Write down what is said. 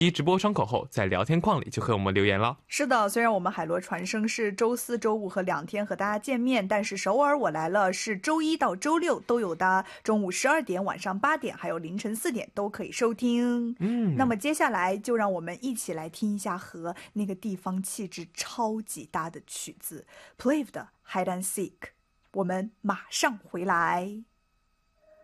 直播窗口后，在聊天框里就和我们留言了。 是的，虽然我们海螺传声是周四周五和2天和大家见面，但是首尔我来了是周一到周六都有的，中午12点、晚上8点还有凌晨4点都可以收听。那么接下来就让我们一起来听一下和那个地方气质超级搭的曲子 Plave 的 Hide and Seek， 我们马上回来。